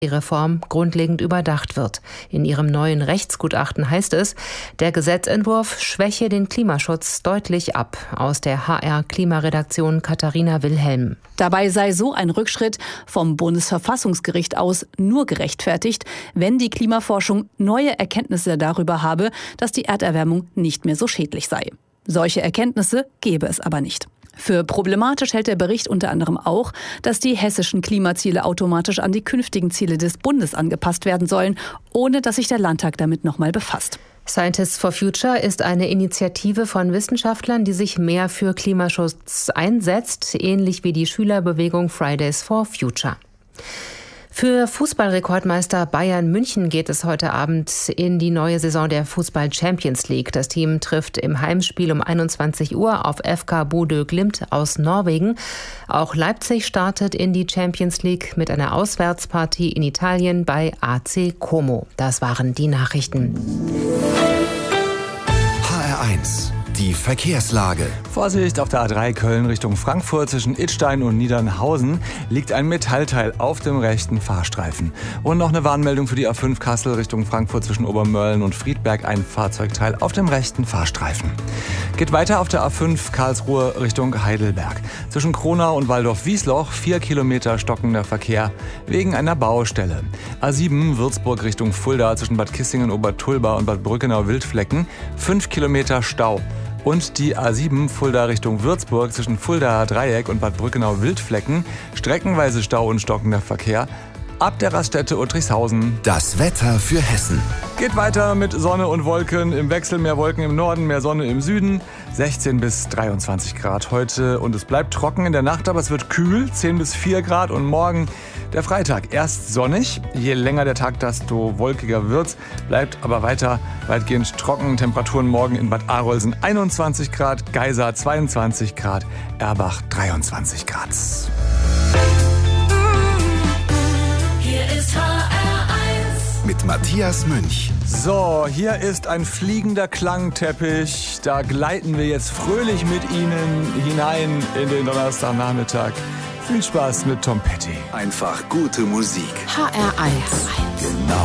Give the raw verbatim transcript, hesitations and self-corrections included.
die Reform grundlegend überdacht wird. In ihrem neuen Rechtsgutachten heißt es, der Gesetzentwurf schwäche den Klimaschutz deutlich ab. Aus der H R-Klimaredaktion Katharina Wilhelm. Dabei sei so ein Rückschritt vom Bundesverfassungsgericht aus nur gerechtfertigt, wenn die Klimaforschung neue Erkenntnisse darüber habe, dass die Erderwärmung nicht mehr so schädlich sei. Solche Erkenntnisse gäbe es aber nicht. Für problematisch hält der Bericht unter anderem auch, dass die hessischen Klimaziele automatisch an die künftigen Ziele des Bundes angepasst werden sollen, ohne dass sich der Landtag damit nochmal befasst. Scientists for Future ist eine Initiative von Wissenschaftlern, die sich mehr für Klimaschutz einsetzt, ähnlich wie die Schülerbewegung Fridays for Future. Für Fußballrekordmeister Bayern München geht es heute Abend in die neue Saison der Fußball Champions League. Das Team trifft im Heimspiel um einundzwanzig Uhr auf F K Bodø Glimt aus Norwegen. Auch Leipzig startet in die Champions League mit einer Auswärtspartie in Italien bei A C Como. Das waren die Nachrichten. H R eins. Die Verkehrslage. Vorsicht, auf der A drei Köln Richtung Frankfurt zwischen Idstein und Niedernhausen liegt ein Metallteil auf dem rechten Fahrstreifen. Und noch eine Warnmeldung für die A fünf Kassel Richtung Frankfurt zwischen Obermörlen und Friedberg, ein Fahrzeugteil auf dem rechten Fahrstreifen. Geht weiter auf der A fünf Karlsruhe Richtung Heidelberg. Zwischen Kronau und Waldorf-Wiesloch vier Kilometer stockender Verkehr wegen einer Baustelle. A sieben Würzburg Richtung Fulda zwischen Bad Kissingen-Obertulba und Bad Brückenau-Wildflecken fünf Kilometer Stau. Und die A sieben Fulda Richtung Würzburg zwischen Fuldaer Dreieck und Bad Brückenau-Wildflecken streckenweise Stau und stockender Verkehr ab der Raststätte Uttrichshausen. Das Wetter für Hessen. Geht weiter mit Sonne und Wolken. Im Wechsel mehr Wolken im Norden, mehr Sonne im Süden. sechzehn bis dreiundzwanzig Grad heute und es bleibt trocken in der Nacht, aber es wird kühl, zehn bis vier Grad. Und morgen der Freitag erst sonnig. Je länger der Tag, desto wolkiger wird's. Bleibt aber weiter weitgehend trocken. Temperaturen morgen in Bad Arolsen einundzwanzig Grad, Geisa zweiundzwanzig Grad, Erbach dreiundzwanzig Grad. Mit Matthias Münch. So, hier ist ein fliegender Klangteppich. Da gleiten wir jetzt fröhlich mit Ihnen hinein in den Donnerstagnachmittag. Viel Spaß mit Tom Petty. Einfach gute Musik. H R eins. Genau.